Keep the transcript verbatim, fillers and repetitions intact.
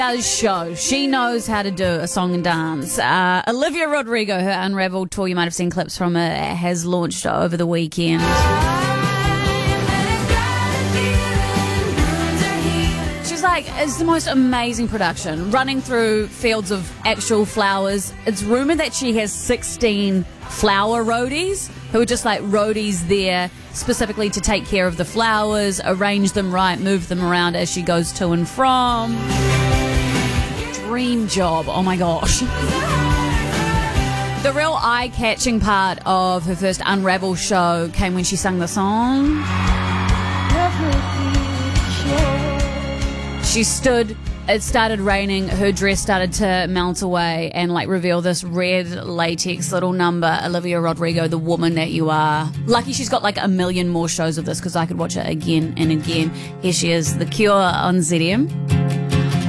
does show. She knows how to do a song and dance. Uh, Olivia Rodrigo, her Unraveled tour, you might have seen clips from it, has launched over the weekend. She's like, it's the most amazing production, running through fields of actual flowers. It's rumored that she has sixteen flower roadies who are just like roadies there specifically to take care of the flowers, arrange them right, move them around as she goes to and from. Dream job, oh my gosh. The real eye-catching part of her first Unravel show came when she sang the song. She stood, it started raining, her dress started to melt away and like reveal this red latex little number, Olivia Rodrigo, the woman that you are. Lucky she's got like a million more shows of this because I could watch it again and again. Here she is, The Cure on Z D M.